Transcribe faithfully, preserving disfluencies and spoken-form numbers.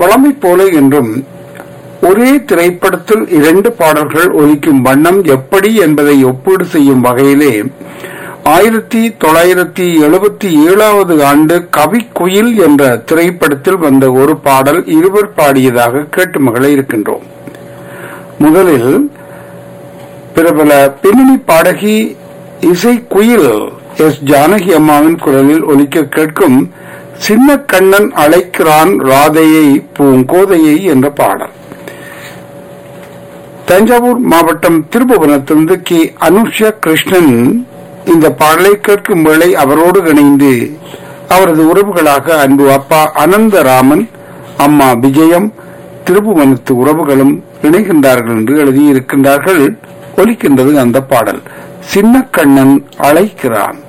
பழமை போல என்றும் ஒரே திரைப்படத்தில் இரண்டு பாடல்கள் ஒலிக்கும் வண்ணம் எப்படி என்பதை ஒப்பீடு செய்யும் வகையிலே ஆயிரத்தி தொள்ளாயிரத்தி எழுபத்தி ஏழாவது ஆண்டு கவிக்குயில் என்ற திரைப்படத்தில் வந்த ஒரு பாடல் இருவர் பாடியதாக கேட்டு மகள இருக்கின்றோம். முதலில் பிரபல பின்னணி பாடகி இசைக்குயில் எஸ் ஜானகி அம்மாவின் குரலில் ஒலிக்க கேட்கும் சின்ன கண்ணன் அழைக்கிறான் ராதையை பூங்கோதையை என்ற பாடல். தஞ்சாவூர் மாவட்டம் திருபுவனத்திலிருந்து கே அனுஷா கிருஷ்ணன் இந்த பாடலை கேட்கும் வேளை அவரோடு இணைந்து அவரது உறவுகளாக அன்பு அப்பா அனந்தராமன், அம்மா விஜயம், திருபுவனத்து உறவுகளும் இணைகின்றார்கள் என்று எழுதியிருக்கின்றார்கள். ஒலிக்கின்றது அந்த பாடல் சின்ன கண்ணன் அழைக்கிறான்.